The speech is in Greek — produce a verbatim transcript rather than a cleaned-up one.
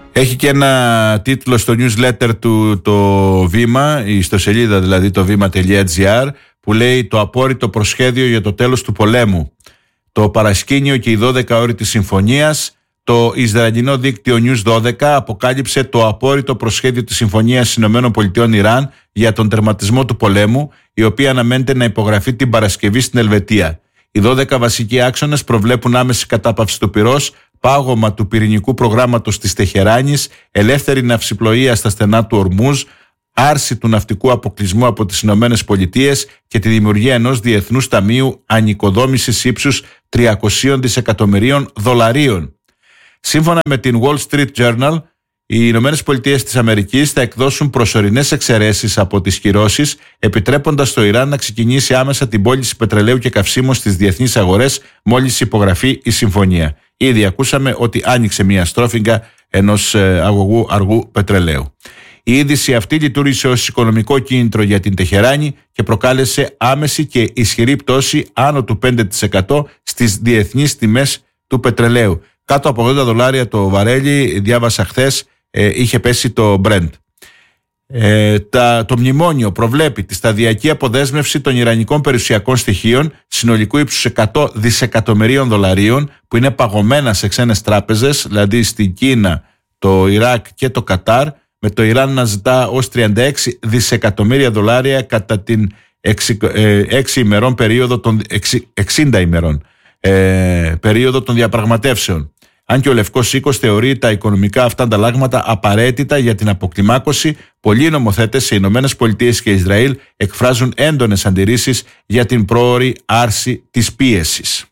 Έχει και ένα τίτλο στο newsletter του το Βήμα, η ιστοσελίδα δηλαδή το βήμα.gr, που λέει «Το απόρριτο προσχέδιο για το τέλος του πολέμου». Το παρασκήνιο και οι δώδεκα ώρες της συμφωνίας. Το Ισραηλινό δίκτυο News δώδεκα αποκάλυψε το απόρριτο προσχέδιο της συμφωνίας ΗΠΑ Ιράν για τον τερματισμό του πολέμου, η οποία αναμένεται να υπογραφεί την Παρασκευή στην Ελβετία. Οι δώδεκα βασικοί άξονες προβλέπουν άμεση κατάπαυση του πυρός, πάγωμα του πυρηνικού προγράμματος της Τεχεράνης, ελεύθερη ναυσιπλοεία στα στενά του Ορμούζ, άρση του ναυτικού αποκλεισμού από τις Ηνωμένες Πολιτείες και τη δημιουργία ενός διεθνούς ταμείου ανοικοδόμησης ύψους τριακοσίων δισεκατομμυρίων δολαρίων. Σύμφωνα με την Wall Street Journal, οι Ηνωμένες Πολιτείες της Αμερικής θα εκδώσουν προσωρινές εξαιρέσεις από τις κυρώσεις, επιτρέποντας στο Ιράν να ξεκινήσει άμεσα την πώληση πετρελαίου και καυσίμων στις διεθνείς αγορές μόλις υπογραφεί η συμφωνία. Ήδη ακούσαμε ότι άνοιξε μια στρόφιγγα ενός αγωγού αργού πετρελαίου. Η είδηση αυτή λειτουργήσε ως οικονομικό κίνητρο για την Τεχεράνη και προκάλεσε άμεση και ισχυρή πτώση άνω του πέντε τοις εκατό στις διεθνείς τιμές του πετρελαίου. Κάτω από ογδόντα δολάρια το βαρέλι, διάβασα χθες, ε, είχε πέσει το Brent. Ε, τα, το μνημόνιο προβλέπει τη σταδιακή αποδέσμευση των ιρανικών περιουσιακών στοιχείων συνολικού ύψους εκατό δισεκατομμυρίων δολαρίων, που είναι παγωμένα σε ξένες τράπεζες, δηλαδή στην Κίνα, το Ιράκ και το Κατάρ, με το Ιράν να ζητά ως τριάντα έξι δισεκατομμύρια δολάρια κατά την έξι ημερών περίοδο των εξήντα ημερών ε, περίοδο των διαπραγματεύσεων. Αν και ο Λευκός Οίκος θεωρεί τα οικονομικά αυτά ανταλλάγματα απαραίτητα για την αποκλιμάκωση, πολλοί νομοθέτες σε Ηνωμένες Πολιτείες και Ισραήλ εκφράζουν έντονες αντιρρήσεις για την πρόωρη άρση της πίεσης.